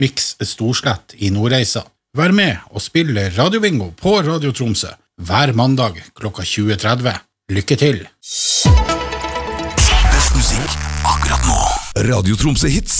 Mix Storslett I Nordreisa. Vær med og spill radiobingo på Radio Tromsø hver mandag klokka 20:30. Lykke til! Best musikk akkurat nå. Radio Tromsø Hits.